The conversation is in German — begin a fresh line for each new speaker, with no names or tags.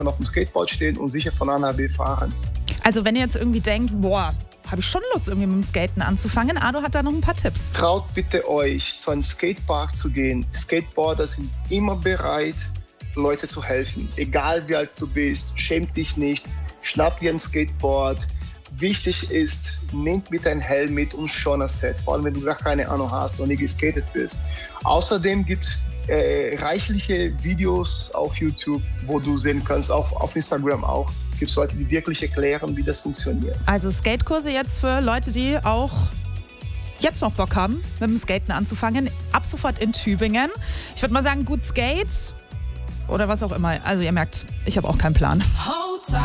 auf dem Skateboard stehen und sicher von A nach B fahren.
Also wenn ihr jetzt irgendwie denkt, boah, habe ich schon Lust, irgendwie mit dem Skaten anzufangen. Ado hat da noch ein paar Tipps.
Traut bitte euch, zu einem Skatepark zu gehen. Skateboarder sind immer bereit, Leute zu helfen. Egal wie alt du bist, schäm dich nicht, schnapp dir ein Skateboard. Wichtig ist, nehmt bitte ein Helm mit und Schonerset, vor allem wenn du gar keine Ahnung hast und nie geskatet bist. Außerdem gibt es reichliche Videos auf YouTube, wo du sehen kannst, auf Instagram auch. Gibt es Leute, die wirklich erklären, wie das funktioniert.
Also Skatekurse jetzt für Leute, die auch jetzt noch Bock haben, mit dem Skaten anzufangen. Ab sofort in Tübingen. Ich würde mal sagen, gut Skate oder was auch immer. Also ihr merkt, ich habe auch keinen Plan.